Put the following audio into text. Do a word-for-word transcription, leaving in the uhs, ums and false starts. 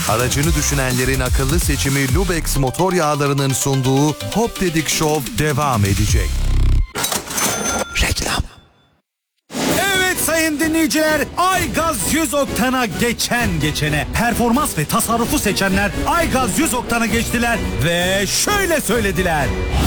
Aracını düşünenlerin akıllı seçimi Lubex motor yağlarının sunduğu Hop Dedik Show devam edecek. Reklam. Evet sayın dinleyiciler, Aygaz yüz oktana geçen geçene, performans ve tasarrufu seçenler Aygaz yüz oktana geçtiler ve şöyle söylediler.